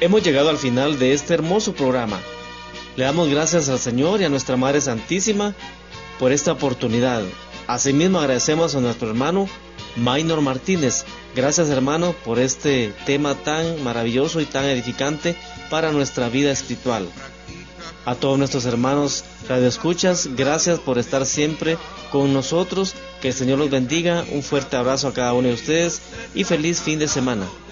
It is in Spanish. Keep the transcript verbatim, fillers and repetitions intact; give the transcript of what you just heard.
Hemos llegado al final de este hermoso programa. Le damos gracias al Señor y a nuestra Madre Santísima por esta oportunidad. Asimismo agradecemos a nuestro hermano Maynor Martínez. Gracias, hermano, por este tema tan maravilloso y tan edificante para nuestra vida espiritual. A todos nuestros hermanos radioescuchas, gracias por estar siempre con nosotros. Que el Señor los bendiga. Un fuerte abrazo a cada uno de ustedes y feliz fin de semana.